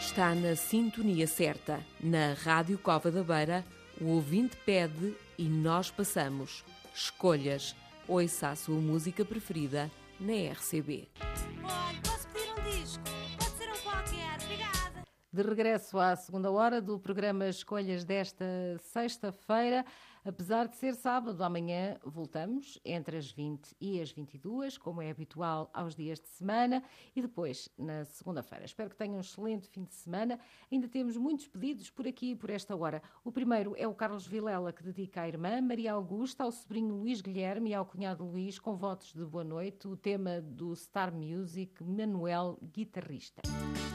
Está na sintonia certa. Na Rádio Cova da Beira, o ouvinte pede e nós passamos. Escolhas. Ouça a sua música preferida na RCB. Olha, posso pedir um disco? Pode ser um qualquer, obrigada. De regresso à segunda hora do programa Escolhas desta sexta-feira. Apesar de ser sábado, amanhã voltamos entre as 20 e as 22, como é habitual aos dias de semana, e depois na segunda-feira. Espero que tenham um excelente fim de semana. Ainda temos muitos pedidos por aqui e por esta hora. O primeiro é o Carlos Vilela, que dedica à irmã Maria Augusta, ao sobrinho Luís Guilherme e ao cunhado Luís, com votos de boa noite, o tema do Star Music, Manuel, guitarrista.